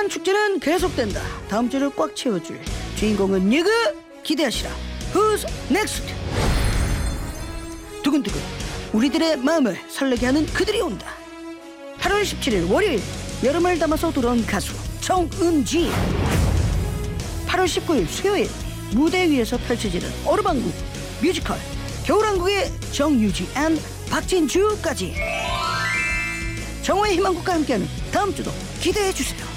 부산 축제는 계속된다. 다음 주를 꽉 채워줄 주인공은 누구? 기대하시라. Who's next? 두근두근 우리들의 마음을 설레게 하는 그들이 온다. 8월 17일 월요일 여름을 담아서 돌아온 가수 정은지. 8월 19일 수요일 무대 위에서 펼쳐지는 어르방국 뮤지컬 겨울왕국의 정유지 앤 박진주까지 정오의 희망곡과 함께하는 다음 주도 기대해주세요.